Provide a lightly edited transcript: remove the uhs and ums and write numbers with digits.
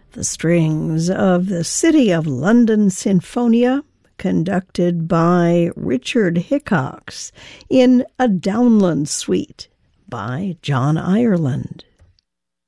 The strings of the City of London Sinfonia, conducted by Richard Hickox in a Downland Suite by John Ireland.